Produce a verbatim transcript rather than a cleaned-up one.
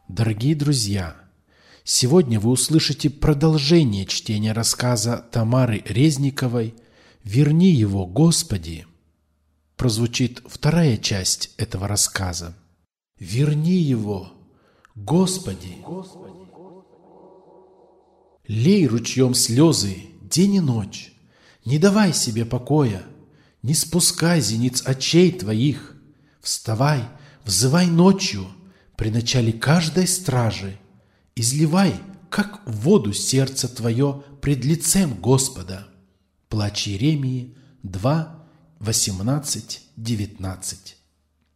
Дорогие друзья, сегодня вы услышите продолжение чтения рассказа Тамары Резниковой «Верни его, Господи». Прозвучит вторая часть этого рассказа. «Верни его, Господи». Лей ручьем слезы день и ночь, не давай себе покоя, не спускай зениц очей твоих, вставай, взывай ночью при начале каждой стражи, изливай, как в воду, сердце твое пред лицем Господа. Плач Иеремии два, восемнадцать, девятнадцать.